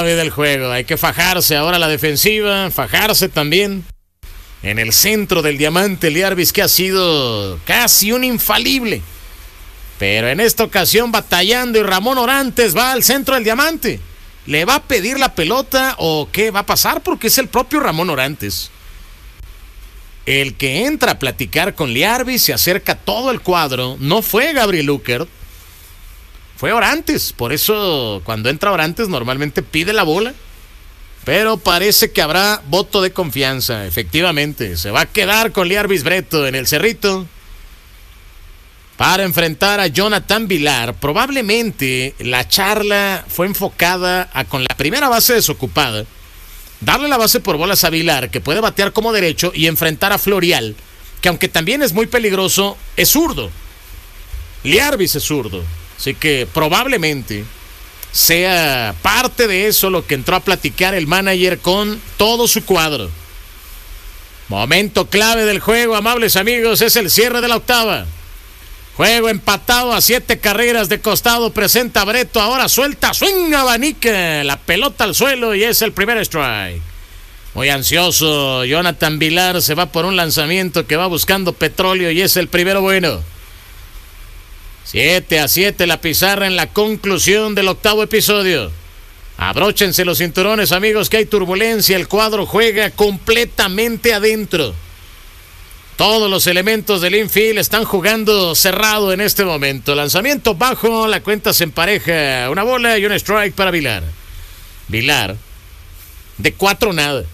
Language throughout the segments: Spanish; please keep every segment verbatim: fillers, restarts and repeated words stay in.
clave del juego. Hay que fajarse ahora la defensiva, fajarse también en el centro del diamante. Liarbis, que ha sido casi un infalible, pero en esta ocasión batallando, y Ramón Orantes va al centro del diamante. ¿Le va a pedir la pelota o qué va a pasar? Porque es el propio Ramón Orantes el que entra a platicar con Liarbis, se acerca todo el cuadro. No fue Gabriel Uckert, fue Orantes. Por eso cuando entra Orantes normalmente pide la bola, pero parece que habrá voto de confianza. Efectivamente, se va a quedar con Liarbis Bretto en el Cerrito para enfrentar a Jonathan Villar. Probablemente la charla fue enfocada a, con la primera base desocupada, darle la base por bolas a Villar, que puede batear como derecho, y enfrentar a Florial, que aunque también es muy peligroso, es zurdo. Liarbis es zurdo, así que probablemente sea parte de eso lo que entró a platicar el manager con todo su cuadro. Momento clave del juego, amables amigos, es el cierre de la octava. Juego empatado a siete carreras de costado. Presenta Bretto, ahora suelta, swing, abanica la pelota al suelo y es el primer strike. Muy ansioso Jonathan Villar, se va por un lanzamiento que va buscando petróleo y es el primero bueno. siete a siete la pizarra en la conclusión del octavo episodio. Abróchense los cinturones, amigos, que hay turbulencia. El cuadro juega completamente adentro. Todos los elementos del infield están jugando cerrado en este momento. Lanzamiento bajo, la cuenta se empareja. Una bola y un strike para Villar. Villar, de cuatro nada.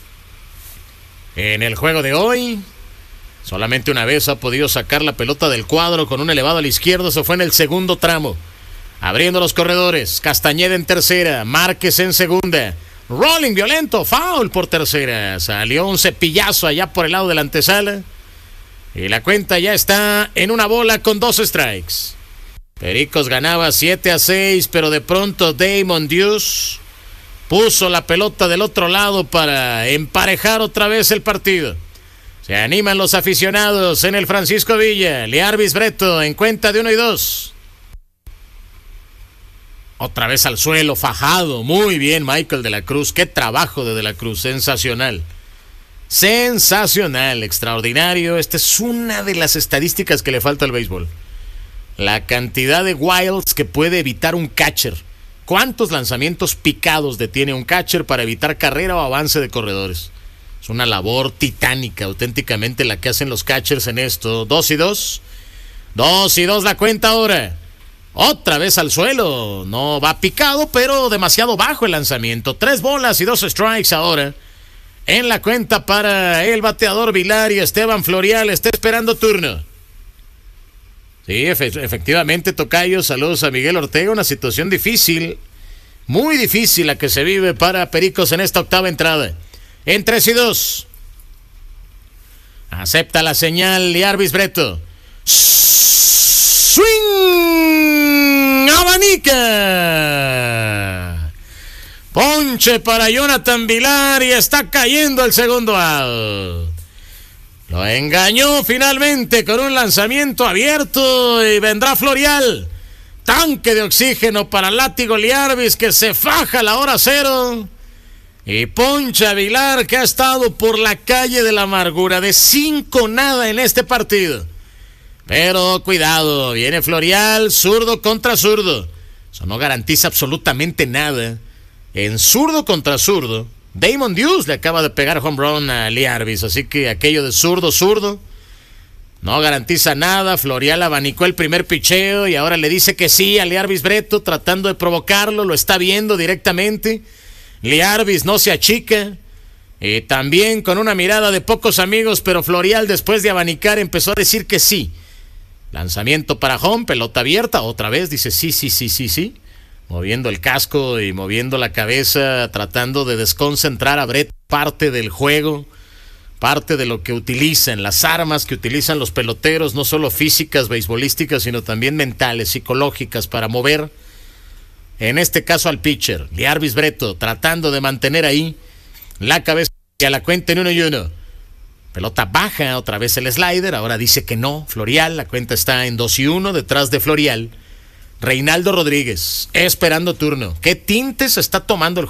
En el juego de hoy, solamente una vez ha podido sacar la pelota del cuadro con un elevado al izquierdo. Se fue en el segundo tramo. Abriendo los corredores. Castañeda en tercera. Márquez en segunda. Rolling violento. Foul por tercera. Salió un cepillazo allá por el lado de la antesala. Y la cuenta ya está en una bola con dos strikes. Pericos ganaba siete a seis, pero de pronto Damon Deuce puso la pelota del otro lado para emparejar otra vez el partido. Se animan los aficionados en el Francisco Villa. Liarbis Bretto en cuenta de uno y dos. Otra vez al suelo, fajado. Muy bien Michael de la Cruz. Qué trabajo de De la Cruz, sensacional. Sensacional, extraordinario. Esta es una de las estadísticas que le falta al béisbol. La cantidad de wilds que puede evitar un catcher. ¿Cuántos lanzamientos picados detiene un catcher para evitar carrera o avance de corredores? Es una labor titánica, auténticamente, la que hacen los catchers en esto. Dos y dos. Dos y dos la cuenta ahora. Otra vez al suelo. No va picado, pero demasiado bajo el lanzamiento. Tres bolas y dos strikes ahora en la cuenta para el bateador Villar, y Esteban Florial está esperando turno. Sí, efe- efectivamente, tocayo, saludos a Miguel Ortega. Una situación difícil, muy difícil la que se vive para Pericos en esta octava entrada. En tres y dos. Acepta la señal Liarbis Bretto. Swing, abanica. Ponche para Jonathan Villar y está cayendo el segundo out. Lo engañó finalmente con un lanzamiento abierto y vendrá Florial. Tanque de oxígeno para Látigo Liarbis, que se faja a la hora cero. Y poncha a Villar, que ha estado por la calle de la amargura, de cinco nada en este partido. Pero cuidado, viene Florial, zurdo contra zurdo. Eso no garantiza absolutamente nada. En zurdo contra zurdo, Damon Deuce le acaba de pegar home run a Liarbis, así que aquello de zurdo, zurdo no garantiza nada. Florial abanicó el primer picheo y ahora le dice que sí a Liarbis Bretto, tratando de provocarlo. Lo está viendo directamente. Liarbis no se achica, y también con una mirada de pocos amigos, pero Florial, después de abanicar, empezó a decir que sí. Lanzamiento para home, pelota abierta, otra vez dice sí, sí, sí, sí, sí, moviendo el casco y moviendo la cabeza, tratando de desconcentrar a Brett. Parte del juego, parte de lo que utilizan, las armas que utilizan los peloteros, no solo físicas, beisbolísticas, sino también mentales, psicológicas, para mover, en este caso al pitcher. Liarbis Bretto tratando de mantener ahí la cabeza a la cuenta en uno y uno. Pelota baja, otra vez el slider, ahora dice que no, Florial, la cuenta está en dos y uno, detrás de Florial Reinaldo Rodríguez, esperando turno. ¿Qué tintes está tomando el